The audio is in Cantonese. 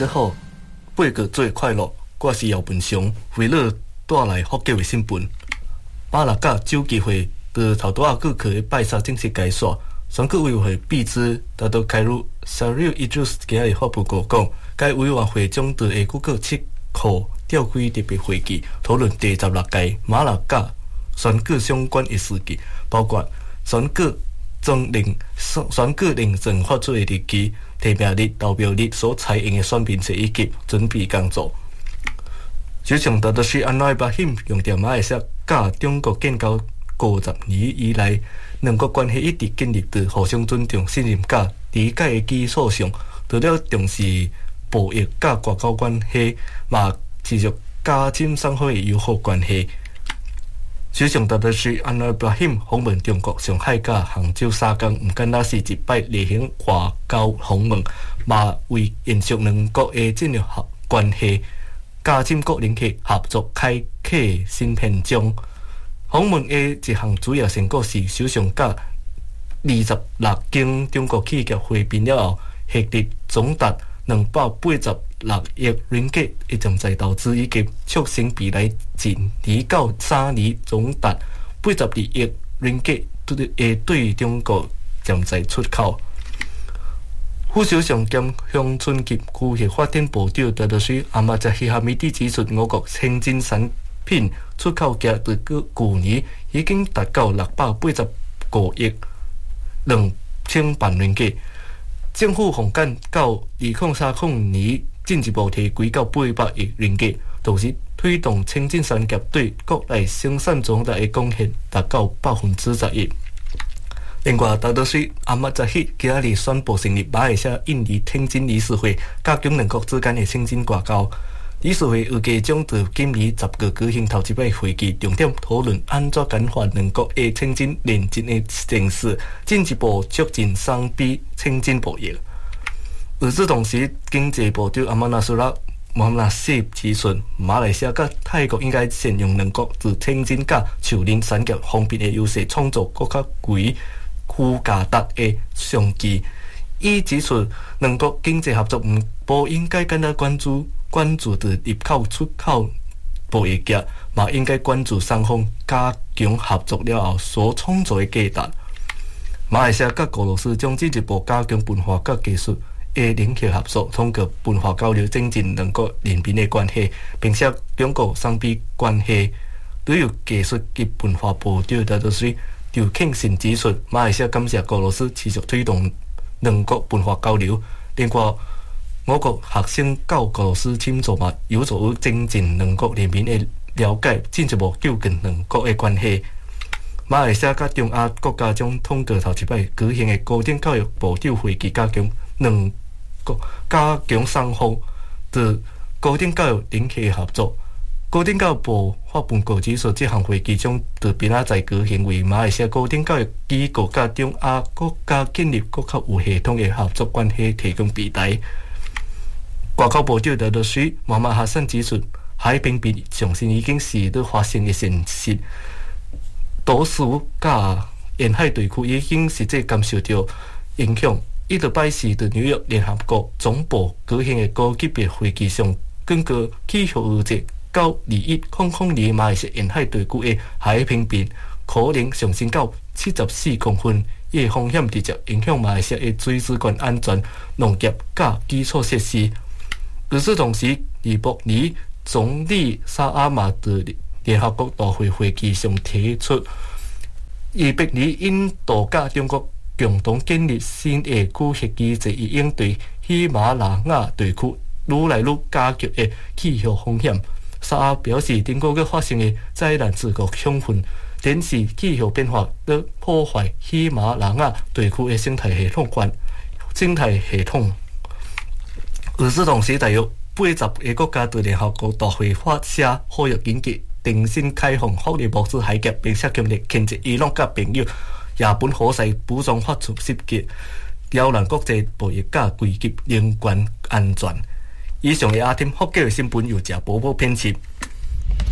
日好，八月最快乐，我是姚文雄，为了带来福建的新闻。马六甲有机会在头拄过去的拜三正式开赛，选举委员会秘书达到开入Syaril Idrus今日发布稿讲，该委员会将在下个7号召开特别会议，讨论第16届马六甲选举相关的事件，包括选举令政发出的日期、提名日、投票日所采用的选民税以及准备工作。首相达德斯安奈巴辛强调，马来西亚甲中国建交50年以来，两国关系一直建立在互相尊重、信任甲理解的基础上，除了重视贸易甲外交关系，嘛持续加深双方的友好关系。首相达德斯安奈巴辛访问中国上海甲杭州3天，唔仅仅是一摆例行外交访问，嘛为延续两国的战略关系。加深国领域合作开启新篇章。访问的一项主要成果是，首相甲26间中国企业会面了后，获得总达286亿ringgit的潜在投资，以及促成未来1年到3年总达82亿ringgit的对中国潜在出口。副首相兼乡村及区域发展部长达德斯阿马扎希哈米蒂指出，我国清真产品出口价在去年已经达到685亿2,000万ringgit，政府方案到2030年进一步提高到800亿ringgit，同时推动清真产业对国内生产总值的贡献达到11%。另外，达德斯阿马扎希今日宣布成立马来西亚印尼清真理事会，加强两国之间的清真外交。理事会预计将在今年10月举行头一摆会议，重点讨论安怎简化两国的清真联境的程序，进一步促进双边清真贸易。与此同时，经济部长阿马纳苏拉穆罕默斯指出，马来西亚甲泰国应该善用两国在清真甲树林产业方面的优势，创造更加具附加值的商机。伊指出，两国经济合作不应该单单关注在入口、出口贸易额，嘛应该关注双方加强合作了后所创造的价值。马来西亚甲俄罗斯将进一步加强文化甲技术的领域合作，通过文化交流增进两国人民的关系，并且两国双边关系。旅游技术及文化部长达德斯刘庆信指出，马来西亚感谢俄罗斯持续推动两国文化交流。另外，我国学生到俄罗斯深造嘛，有助于增进两国人民的了解，进一步救近两国的关系。马来西亚甲中亚国家将通过头一摆举行的高等教育部长会议，加强双方在高等教育领域的合作。高等教育部发布告指出，这项会议将在明仔载举行，为马来西亚高等教育机构甲中亚国家建立更较有系统的合作关系提供平台。外交部长达德斯穆罕默哈桑指出，海平面上升已经是在发生的现实，岛屿甲沿海地区已经实际感受到影响。伊在拜四在纽约联合国总部举行的高级别会议上，根据气象预测，到2100年马来西亚沿海地区的海平面可能上升到74公分，伊的风险直接影响马来西亚的水资源安全、农业甲基础设施。与此同时，尼泊尔总理沙阿马在联合国大会会议上提出，尼泊尔、印度甲中国共同建立新的区域机制，以应对喜马拉雅地区愈来愈加剧的气候风险。沙阿表示，中国发生的灾难持续凶狠，显示气候变化在破坏喜马拉雅地区的生态系统。与此同时，大约80个国家对联合国大会发射呼吁紧急重新开放福利物资海峡，并且强烈谴责伊朗甲朋友也本火势武装发出袭击，刁难国际贸易甲危及人权安全。以上的阿添福建的新闻由谢宝宝编辑。